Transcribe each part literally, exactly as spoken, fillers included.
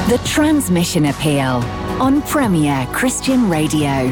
The Transmission Appeal on Premier Christian Radio.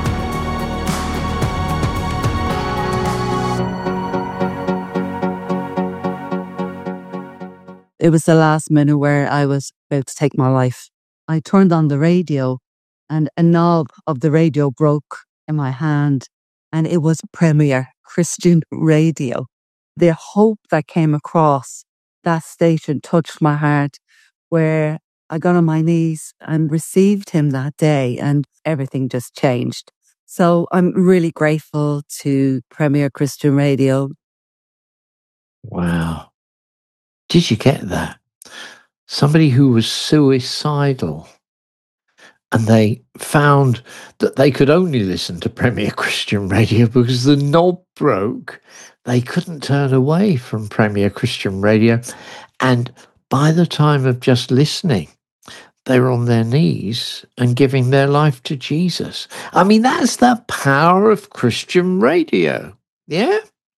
It was the last minute where I was about to take my life. I turned on the radio and a knob of the radio broke in my hand, and it was Premier Christian Radio. The hope that came across that station touched my heart, where I got on my knees and received him that day, and everything just changed. So I'm really grateful to Premier Christian Radio. Wow. Did you get that? Somebody who was suicidal, and they found that they could only listen to Premier Christian Radio because the knob broke. They couldn't turn away from Premier Christian Radio. And by the time of just listening, they were on their knees and giving their life to Jesus. I mean, that's the power of Christian radio. Yeah?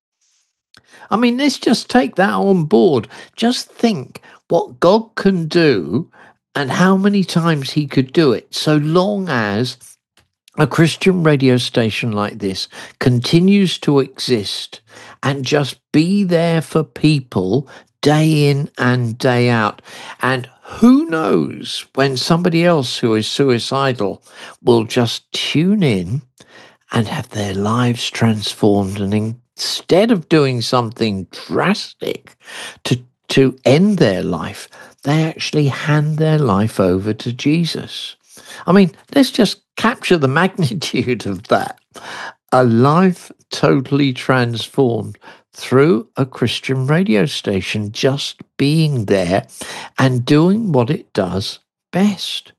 I mean, let's just take that on board. Just think what God can do and how many times he could do it, so long as a Christian radio station like this continues to exist and just be there for people day in and day out. And who knows when somebody else who is suicidal will just tune in and have their lives transformed, and instead of doing something drastic to, to end their life, they actually hand their life over to Jesus. I mean, let's just capture the magnitude of that. A life totally transformed through a Christian radio station, just being there and doing what it does best.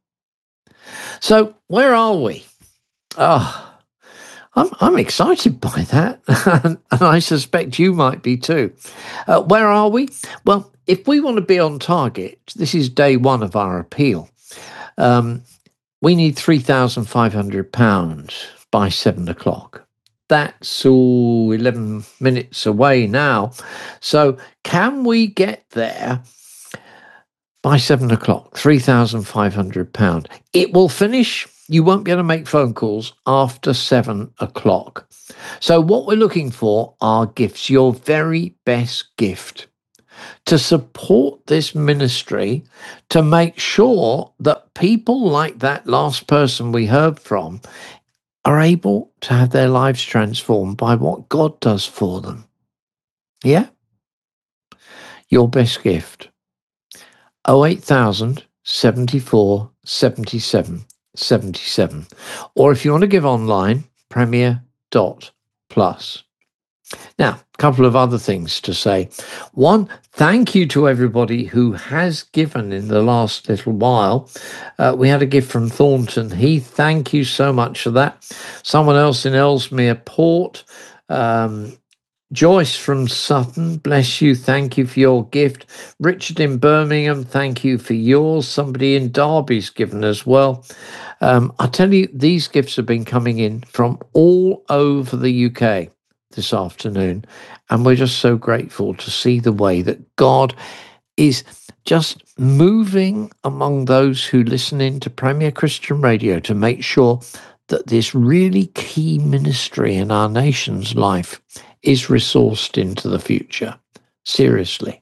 So where are we? Oh, I'm, I'm excited by that, and I suspect you might be too. Uh, where are we? Well, if we want to be on target, this is day one of our appeal. Um, we need three thousand five hundred pounds by seven o'clock. That's all eleven minutes away now. So can we get there by seven o'clock? three thousand five hundred pounds. It will finish. You won't be able to make phone calls after seven o'clock. So what we're looking for are gifts, your very best gift, to support this ministry, to make sure that people like that last person we heard from are able to have their lives transformed by what God does for them. Yeah? Your best gift. oh eight thousand, seventy-four, seventy-seven, seventy-seven. Or if you want to give online, premier dot plus. Now, a couple of other things to say. One, thank you to everybody who has given in the last little while. Uh, we had a gift from Thornton Heath. Thank you so much for that. Someone else in Ellesmere Port. Um, Joyce from Sutton, bless you. Thank you for your gift. Richard in Birmingham, thank you for yours. Somebody in Derby's given as well. Um, I tell you, these gifts have been coming in from all over the U K this afternoon, and we're just so grateful to see the way that God is just moving among those who listen in to Premier Christian Radio to make sure that this really key ministry in our nation's life is resourced into the future. Seriously.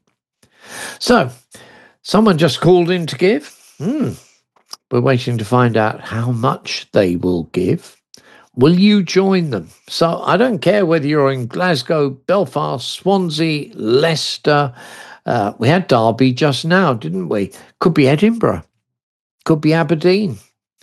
So, someone just called in to give. Hmm. We're waiting to find out how much they will give. Will you join them? So I don't care whether you're in Glasgow, Belfast, Swansea, Leicester. Uh, we had Derby just now, didn't we? Could be Edinburgh. Could be Aberdeen.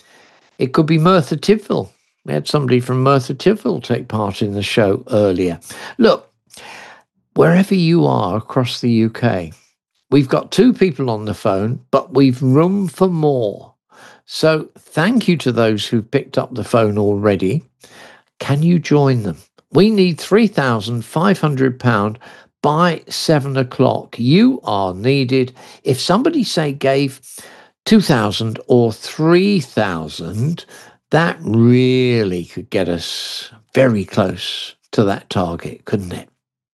It could be Merthyr Tydfil. We had somebody from Merthyr Tydfil take part in the show earlier. Look, wherever you are across the U K, we've got two people on the phone, but we've room for more. So thank you to those who've picked up the phone already. Can you join them? We need three thousand five hundred pounds by seven o'clock. You are needed. If somebody, say, gave two thousand or three thousand, that really could get us very close to that target, couldn't it?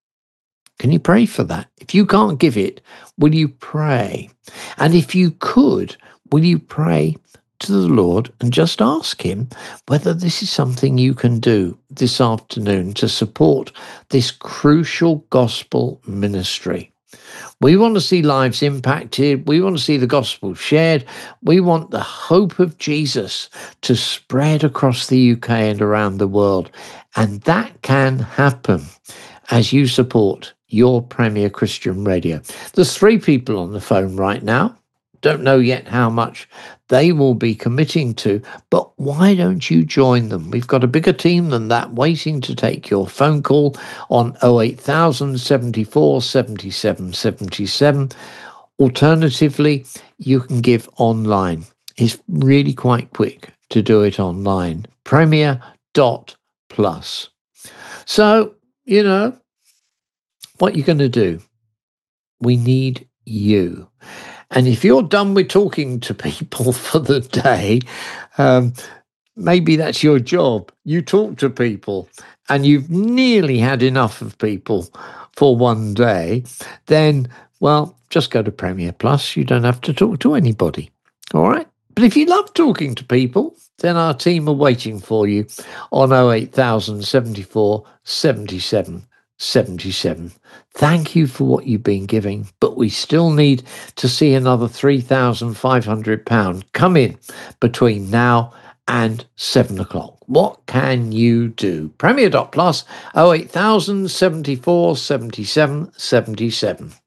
Can you pray for that? If you can't give it, will you pray? And if you could, will you pray to the Lord and just ask him whether this is something you can do this afternoon to support this crucial gospel ministry? We want to see lives impacted. We want to see the gospel shared. We want the hope of Jesus to spread across the U K and around the world. And that can happen as you support your Premier Christian Radio. There's three people on the phone right now. Don't know yet how much they will be committing to, but why don't you join them? We've got a bigger team than that waiting to take your phone call on oh eight thousand seventy-four seventy-seven seventy-seven. Alternatively, you can give online. It's really quite quick to do it online. Premier dot plus. So, you know, what you're going to do, we need you. And if you're done with talking to people for the day, um, maybe that's your job. You talk to people and you've nearly had enough of people for one day, then, well, just go to Premier Plus. You don't have to talk to anybody. All right? But if you love talking to people, then our team are waiting for you on oh eight thousand seventy-four seventy-seven seventy-seven. Thank you for what you've been giving, but we still need to see another three thousand five hundred pounds come in between now and seven o'clock. What can you do? Premier dot plus oh eight thousand seventy-four seventy-seven seventy-seven.